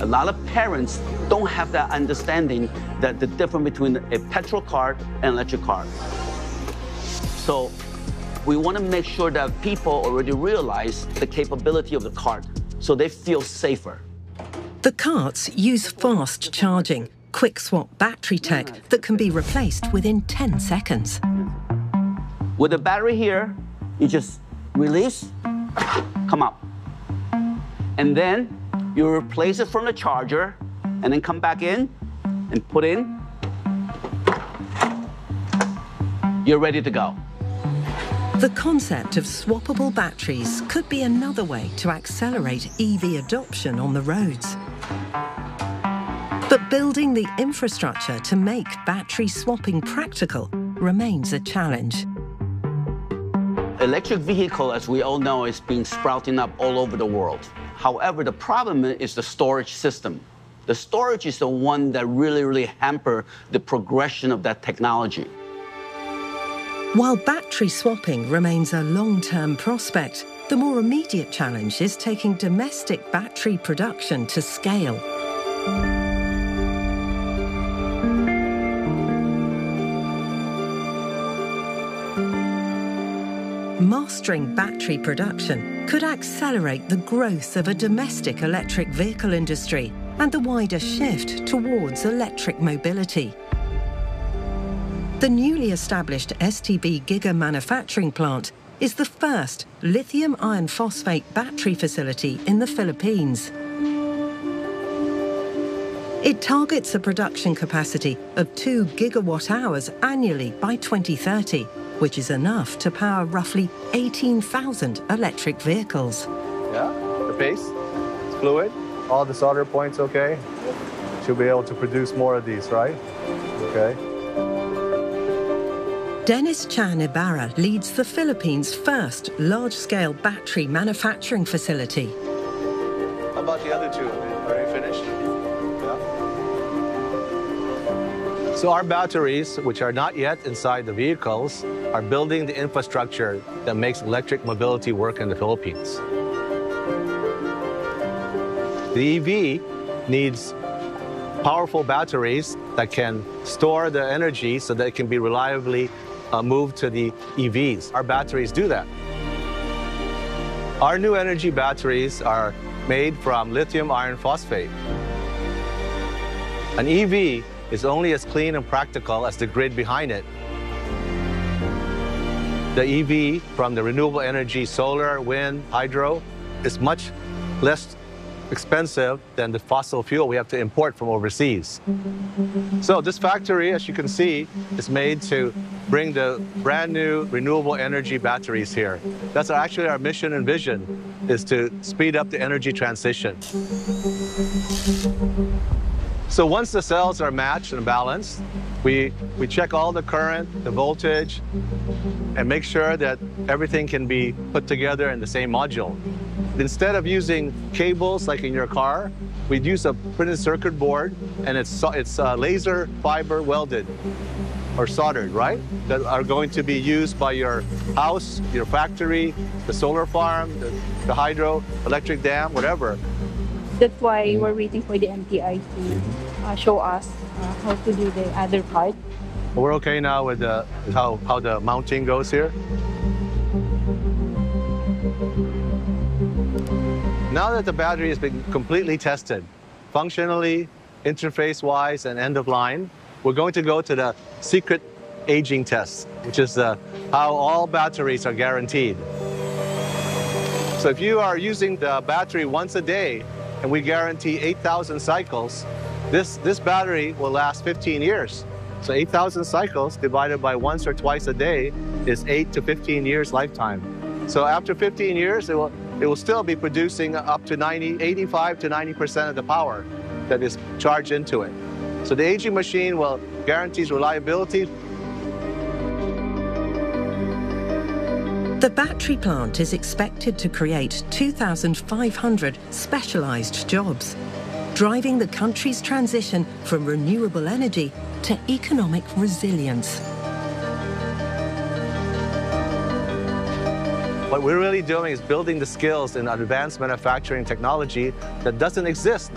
A lot of parents don't have that understanding that the difference between a petrol car and electric car. So we want to make sure that people already realize the capability of the cart so they feel safer. The carts use fast charging, quick swap battery tech that can be replaced within 10 seconds. With the battery here, you just release, come out. And then you replace it from the charger and then come back in and put in. You're ready to go. The concept of swappable batteries could be another way to accelerate EV adoption on the roads. But building the infrastructure to make battery swapping practical remains a challenge. Electric vehicle, as we all know, is being sprouting up all over the world. However, the problem is the storage system. The storage is the one that really hamper the progression of that technology. While battery swapping remains a long-term prospect, the more immediate challenge is taking domestic battery production to scale. Mastering battery production could accelerate the growth of a domestic electric vehicle industry and the wider shift towards electric mobility. The newly established STB Giga manufacturing plant is the first lithium iron phosphate battery facility in the Philippines. It targets a production capacity of 2 gigawatt-hours annually by 2030, which is enough to power roughly 18,000 electric vehicles. Yeah, the pace, it's fluid, all the solder points okay. Should be able to produce more of these, right? Okay. Dennis Chan Ibarra leads the Philippines' first large-scale battery manufacturing facility. How about the other two? Are they finished? Yeah. So our batteries, which are not yet inside the vehicles, are building the infrastructure that makes electric mobility work in the Philippines. The EV needs powerful batteries that can store the energy so that it can be reliably moved to the EVs. Our batteries do that. Our new energy batteries are made from lithium iron phosphate. An EV is only as clean and practical as the grid behind it. The EV from the renewable energy, solar, wind, hydro, is much less expensive than the fossil fuel we have to import from overseas. So this factory, as you can see, is made to bring the brand new renewable energy batteries here. That's actually our mission and vision, is to speed up the energy transition. So once the cells are matched and balanced, we check all the current, the voltage, and make sure that everything can be put together in the same module. Instead of using cables like in your car, we'd use a printed circuit board, and it's laser fiber welded or soldered, right? That are going to be used by your house, your factory, the solar farm, the hydro, electric dam, whatever. That's why we're waiting for the MTI to show us how to do the other part. We're okay now with how the mounting goes here. Now that the battery has been completely tested, functionally, interface-wise, and end-of-line, we're going to go to the secret aging test, which is how all batteries are guaranteed. So if you are using the battery once a day, and we guarantee 8,000 cycles, this battery will last 15 years. So 8,000 cycles divided by once or twice a day is 8 to 15 years lifetime. So after 15 years, it will still be producing up to 85 to 90% of the power that is charged into it. So the aging machine will guarantees reliability. The battery plant is expected to create 2,500 specialized jobs, driving the country's transition from renewable energy to economic resilience. What we're really doing is building the skills in advanced manufacturing technology that doesn't exist